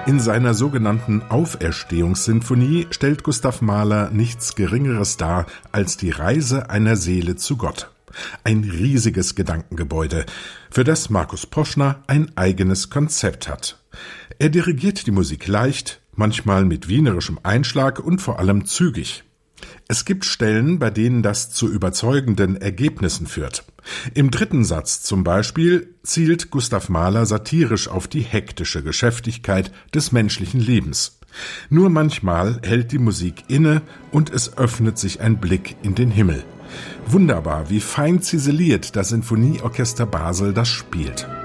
In seiner sogenannten Auferstehungssinfonie stellt Gustav Mahler nichts Geringeres dar als die Reise einer Seele zu Gott. Ein riesiges Gedankengebäude, für das Markus Poschner ein eigenes Konzept hat. Er dirigiert die Musik leicht, manchmal mit wienerischem Einschlag und vor allem zügig. Es gibt Stellen, bei denen das zu überzeugenden Ergebnissen führt. Im dritten Satz zum Beispiel zielt Gustav Mahler satirisch auf die hektische Geschäftigkeit des menschlichen Lebens. Nur manchmal hält die Musik inne und es öffnet sich ein Blick in den Himmel. Wunderbar, wie fein ziseliert das Sinfonieorchester Basel das spielt.